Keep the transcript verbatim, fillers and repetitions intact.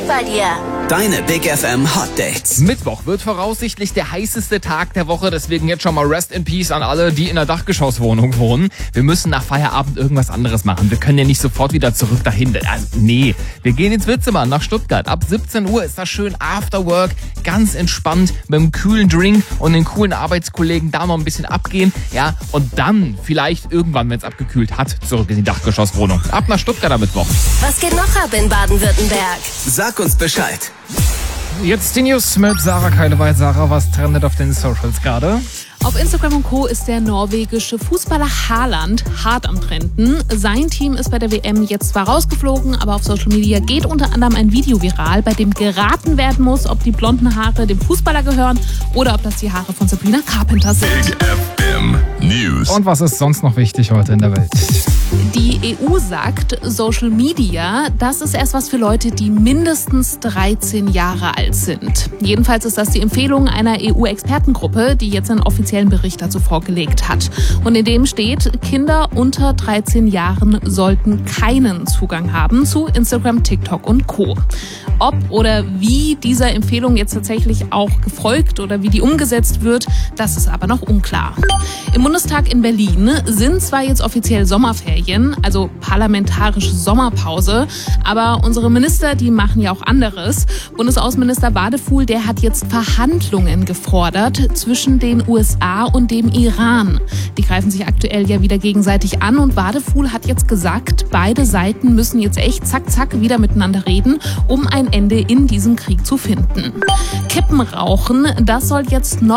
Update bei dir. Deine Big F M Hot Dates. Mittwoch wird voraussichtlich der heißeste Tag der Woche, deswegen jetzt schon mal Rest in Peace an alle, die in der Dachgeschosswohnung wohnen. Wir müssen nach Feierabend irgendwas anderes machen. Wir können ja nicht sofort wieder zurück dahin. Also, nee, wir gehen ins Witzemann nach Stuttgart. Ab siebzehn Uhr ist das schön After Work, ganz entspannt mit einem kühlen Drink und den coolen Arbeitskollegen da noch ein bisschen abgehen. Ja, und dann vielleicht irgendwann, wenn es abgekühlt hat, zurück in die Dachgeschosswohnung. Ab nach Stuttgart am Mittwoch. Was geht noch ab in Baden-Württemberg? Sag uns Bescheid. Jetzt die News mit Sarah Keileweit. Sarah, was trendet auf den Socials gerade? Auf Instagram und Co. ist der norwegische Fußballer Haaland hart am Trenden. Sein Team ist bei der W M jetzt zwar rausgeflogen, aber auf Social Media geht unter anderem ein Video viral, bei dem geraten werden muss, ob die blonden Haare dem Fußballer gehören oder ob das die Haare von Sabrina Carpenter sind. Big F M News. Und was ist sonst noch wichtig heute in der Welt? Die E U sagt, Social Media, das ist erst was für Leute, die mindestens dreizehn Jahre alt sind. Jedenfalls ist das die Empfehlung einer E U-Expertengruppe, die jetzt einen offiziellen Bericht dazu vorgelegt hat. Und in dem steht, Kinder unter dreizehn Jahren sollten keinen Zugang haben zu Instagram, TikTok und Co. Ob oder wie dieser Empfehlung jetzt tatsächlich auch gefolgt oder wie die umgesetzt wird, das ist aber noch unklar. Im Bundestag in Berlin sind zwar jetzt offiziell Sommerferien, also parlamentarische Sommerpause, aber unsere Minister, die machen ja auch anderes. Bundesaußenminister Wadefuhl, der hat jetzt Verhandlungen gefordert zwischen den U S A und dem Iran. Die greifen sich aktuell ja wieder gegenseitig an und Wadefuhl hat jetzt gesagt, beide Seiten müssen jetzt echt zack, zack wieder miteinander reden, um ein Ende in diesem Krieg zu finden. Kippen rauchen, das soll jetzt noch